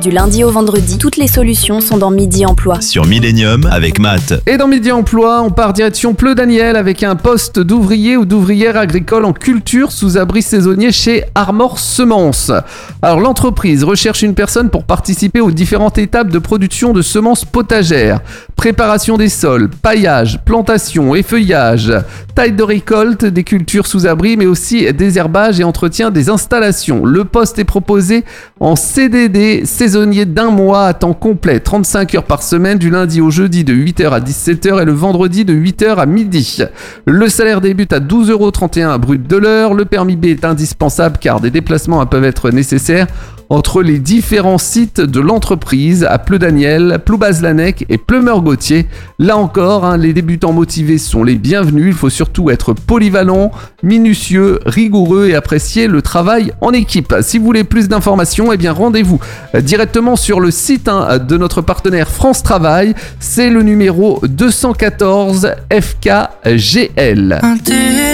Du lundi au vendredi, toutes les solutions sont dans Midi Emploi. Sur Millennium avec Matt. Et dans Midi Emploi, on part direction Pleu-Daniel avec un poste d'ouvrier ou d'ouvrière agricole en culture sous abri saisonnier chez Armor Semences. Alors l'entreprise recherche une personne pour participer aux différentes étapes de production de semences potagères. Préparation des sols, paillage, plantation, effeuillage, taille de récolte des cultures sous abri, mais aussi désherbage et entretien des installations. Le poste est proposé en CDD saisonnier d'1 mois à temps complet, 35 heures par semaine, du lundi au jeudi de 8h à 17h et le vendredi de 8h à midi. Le salaire débute à 12,31€ brut de l'heure. Le permis B est indispensable car des déplacements peuvent être nécessaires entre les différents sites de l'entreprise à Pleu-Daniel, Ploubaz-Lanec et Pleumeur-Gautier. Là encore, les débutants motivés sont les bienvenus. Il faut surtout être polyvalent, minutieux, rigoureux et apprécier le travail en équipe. Si vous voulez plus d'informations, rendez-vous directement sur le site de notre partenaire France Travail. C'est le numéro 214 FKGL.